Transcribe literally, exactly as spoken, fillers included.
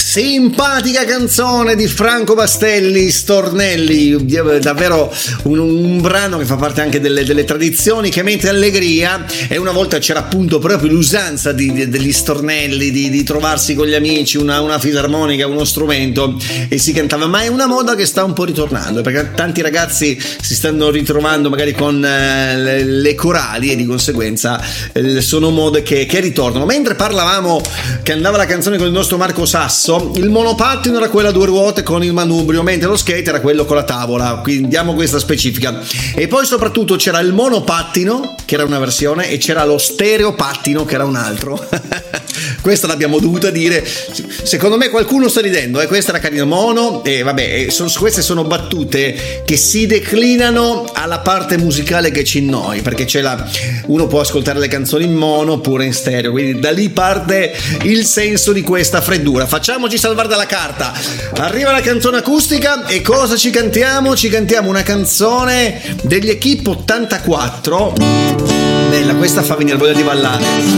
Simpatica canzone di Franco Bastelli, Stornelli, davvero un, un brano che fa parte anche delle, delle tradizioni che mette allegria. E una volta c'era appunto proprio l'usanza di, di, degli stornelli, di, di trovarsi con gli amici una, una fisarmonica, uno strumento, e si cantava. Ma è una moda che sta un po' ritornando, perché tanti ragazzi si stanno ritrovando magari con eh, le, le corali, e di conseguenza eh, sono mode che, che ritornano. Mentre parlavamo che andava la canzone con il nostro Marco Sasso, il monopattino era quello a due ruote con il manubrio, mentre lo skate era quello con la tavola, quindi diamo questa specifica. E poi soprattutto c'era il monopattino, che era una versione, e c'era lo stereopattino, che era un altro. Questa l'abbiamo dovuta dire. Secondo me qualcuno sta ridendo, eh? Questa era carina, mono, e vabbè, sono, queste sono battute che si declinano alla parte musicale che ci noi, perché c'è la, uno può ascoltare le canzoni in mono oppure in stereo, quindi da lì parte il senso di questa freddura. Facciamoci salvare dalla carta. Arriva la canzone acustica, e cosa ci cantiamo? Ci cantiamo una canzone degli Equipe ottantaquattro. Bella, questa fa venire voglia di ballare.